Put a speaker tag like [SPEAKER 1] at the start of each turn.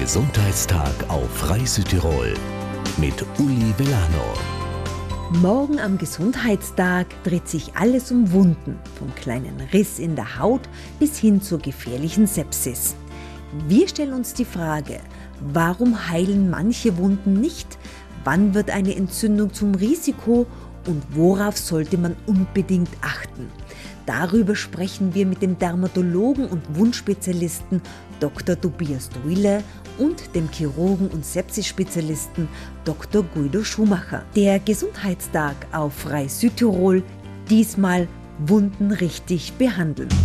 [SPEAKER 1] Gesundheitstag auf Frei Südtirol mit Uli Vellano.
[SPEAKER 2] Morgen am Gesundheitstag dreht sich alles um Wunden, vom kleinen Riss in der Haut bis hin zur gefährlichen Sepsis. Wir stellen uns die Frage, warum heilen manche Wunden nicht? Wann wird eine Entzündung zum Risiko und worauf sollte man unbedingt achten? Darüber sprechen wir mit dem Dermatologen und Wundspezialisten Dr. Tobias Druille und dem Chirurgen und Sepsisspezialisten Dr. Guido Schumacher. Der Gesundheitstag auf Frei Südtirol, diesmal Wunden richtig behandeln.